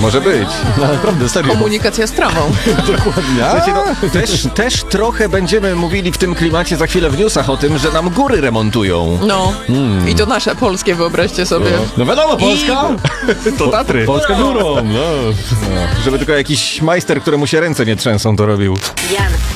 Może być. No, naprawdę, serio. Komunikacja z trawą. Dokładnie. Słuchajcie, no, też trochę będziemy mówili w tym klimacie za chwilę w newsach o tym, że nam góry remontują. No. I to nasze polskie, wyobraźcie sobie. No wiadomo, Polska. To Tatry. Polska górą, no. Żeby tylko jakiś majster, któremu się ręce nie trzęsą, to robił. Jan.